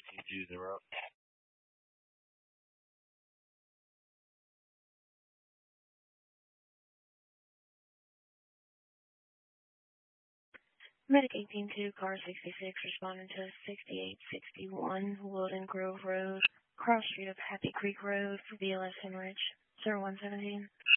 220. Medic 182, car 66, responding to 6861 Wilden Grove Road, cross street of Happy Creek Road for BLS hemorrhage, 0117.